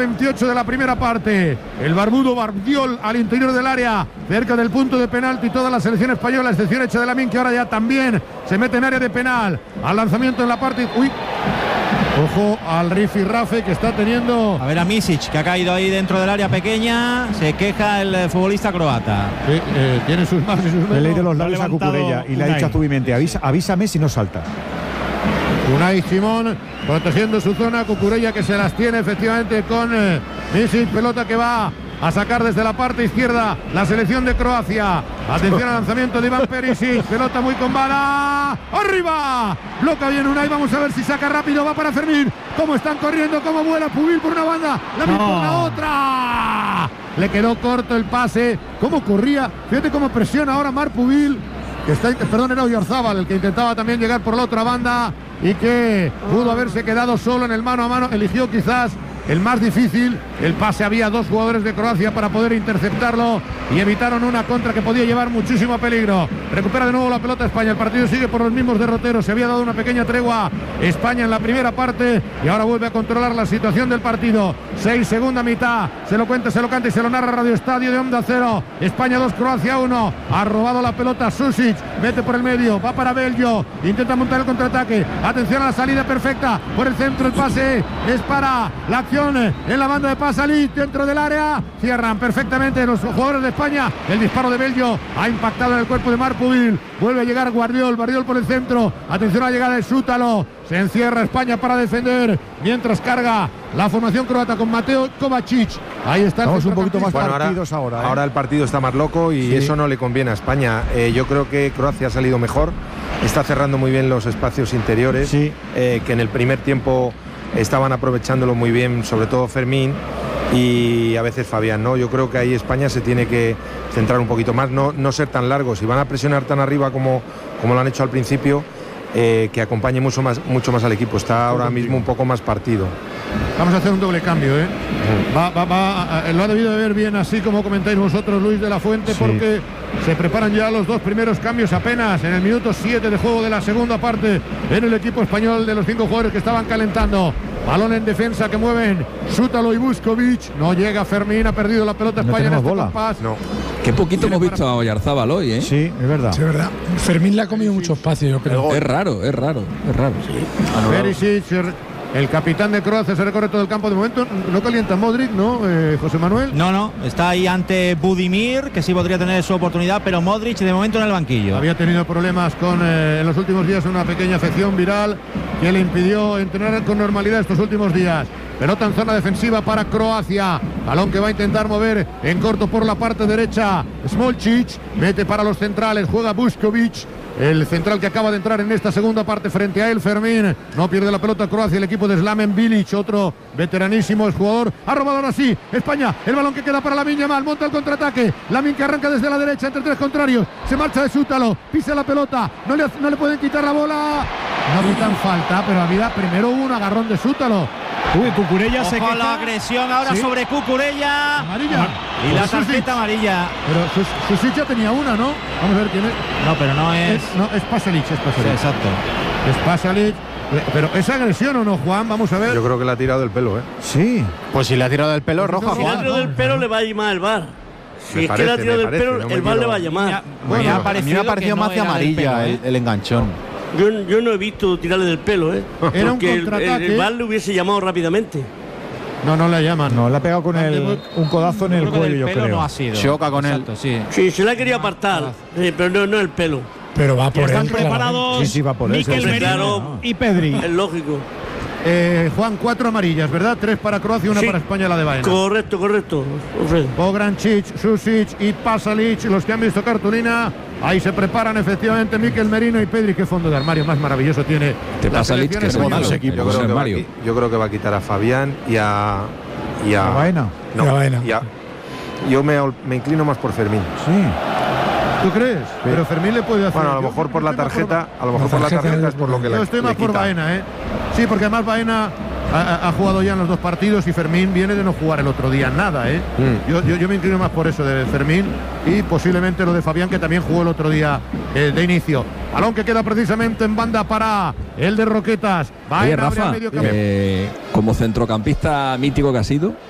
28 de la primera parte. El barbudo Bardiol al interior del área, cerca del punto de penalti. Toda la selección española, excepción hecha de Lamine, que ahora ya también se mete en área de penal. Al lanzamiento en la parte... Uy. Ojo al rifirrafe que está teniendo. A ver a Misic, que ha caído ahí dentro del área pequeña. Se queja el futbolista croata. Sí, tiene sus más y sus menos. Le he leído los labios a Cucurella y le ha dicho a Zubimendi: avísame si no salta. Unai Simón protegiendo su zona. Cucurella que se las tiene efectivamente con Misic. Pelota que va a sacar desde la parte izquierda la selección de Croacia. Atención al lanzamiento de Iván Perisic. Pelota muy con bala. ¡Arriba! Bloca bien Unai. Vamos a ver si saca rápido. Va para Fermín. Cómo están corriendo, cómo vuela Pubil por una banda. Lamine por la otra. Le quedó corto el pase. Cómo corría. Fíjate cómo presiona ahora Marc Pubil. Era Oyarzábal el que intentaba también llegar por la otra banda y que pudo haberse quedado solo en el mano a mano. Eligió quizás el más difícil. El pase, había dos jugadores de Croacia para poder interceptarlo y evitaron una contra que podía llevar muchísimo peligro. Recupera de nuevo la pelota España. El partido sigue por los mismos derroteros. Se había dado una pequeña tregua España en la primera parte y ahora vuelve a controlar la situación del partido. 6, segunda mitad. Se lo cuenta, se lo canta y se lo narra Radio Estadio de Onda Cero. España 2, Croacia 1. Ha robado la pelota Susic. Mete por el medio. Va para Belgio. Intenta montar el contraataque. Atención a la salida perfecta. Por el centro el pase es para la acción en la banda de Pasalic dentro del área. Cierran perfectamente los jugadores de España. El disparo de Belgio ha impactado en el cuerpo de Marc Pubil. Vuelve a llegar Guardiol por el centro. Atención a la llegada de Sútalo. Se encierra España para defender mientras carga la formación croata con Mateo Kovacic. Ahí está. Estamos un poquito más partidos ahora. Ahora el partido está más loco y eso no le conviene a España. Yo creo que Croacia ha salido mejor. Está cerrando muy bien los espacios interiores. Que en el primer tiempo estaban aprovechándolo muy bien, sobre todo Fermín y a veces Fabián, ¿no? Yo creo que ahí España se tiene que centrar un poquito más, no ser tan largos. Si van a presionar tan arriba como lo han hecho al principio, que acompañe mucho más al equipo. Está ahora mismo un poco más partido. Vamos a hacer un doble cambio, ¿eh? Lo ha debido de ver bien, así como comentáis vosotros, Luis de la Fuente, porque se preparan ya los dos primeros cambios apenas en el minuto 7 de juego de la segunda parte en el equipo español, de los 5 jugadores que estaban calentando. Balón en defensa que mueven Sútalo y Vuskovic. No llega Fermín, ha perdido la pelota España en este compás. No. Qué poquito hemos visto a Oyarzábal hoy, ¿eh? Sí, es verdad. Sí, es verdad. Fermín le ha comido mucho espacio, yo creo. Es raro. Perisic, el capitán de Croacia, se recorre todo el campo. De momento no calienta Modric, ¿no, José Manuel? No, está ahí ante Budimir, que sí podría tener su oportunidad, pero Modric de momento en el banquillo. Había tenido problemas en los últimos días, una pequeña afección viral que le impidió entrenar con normalidad estos últimos días. Pelota en zona defensiva para Croacia. Balón que va a intentar mover en corto por la parte derecha. Smolcic mete para los centrales. Juega Vuskovic, el central que acaba de entrar en esta segunda parte. Frente a él Fermín. No pierde la pelota Croacia, el equipo de Slaven Bilic, otro veteranísimo jugador. Ha robado ahora sí España. El balón que queda para Lamine Yamal. Monta el contraataque. Lamine que arranca desde la derecha entre 3 contrarios. Se marcha de Sútalo. Pisa la pelota. No le pueden quitar la bola. No pitan falta, pero había primero un agarrón de Sútalo. Uy, Cucurella se queja. La agresión ahora sobre Cucurella. Amarilla. Y la tarjeta amarilla. Pero Susic ya tenía una, ¿no? Vamos a ver quién es. No, pero no es. Es Pasalic, Sí, exacto. Es Pasalic. Pero ¿es agresión o no, Juan? Vamos a ver. Yo creo que le ha tirado del pelo, ¿eh? Sí. Pues si le ha tirado del pelo, roja, Si le ha tirado del pelo, le va a llamar el VAR. Si es que le ha tirado del pelo, el VAR le va a llamar. a mí me ha parecido más que amarilla el enganchón. Yo no he visto tirarle del pelo, ¿eh? Era un porque contraataque. el VAR le hubiese llamado rápidamente. No le llaman. No, le ha pegado con un codazo en el cuello, yo creo. No ha sido. Choca con él. Sí, se le ha querido apartar, pero no el pelo. Pero va por él. Están preparados Sí, va por él. Mikel Merino y Pedri. Es lógico. Juan, 4 amarillas, ¿verdad? 3 para Croacia y 1 para España, la de Baena. Correcto, Alfredo. Pograncic, Susic y Pasalic, los que han visto cartulina. Ahí se preparan efectivamente Mikel Merino y Pedri. Qué fondo de armario más maravilloso tiene. Pasalic, que es Yo creo que va a quitar a Fabián y a Baena. Yo me inclino más por Fermín. Sí. ¿Tú crees? Sí. Pero Fermín le puede hacer. Bueno, a lo mejor por la tarjeta, es por lo que yo estoy más por Baena, ¿eh? Sí, porque además Baena ha jugado ya en los 2 partidos y Fermín viene de no jugar el otro día nada, ¿eh? Yo me inclino más por eso de Fermín y posiblemente lo de Fabián, que también jugó el otro día de inicio. Balón que queda precisamente en banda para el de Roquetas. Oye, Rafa, como centrocampista mítico que ha sido,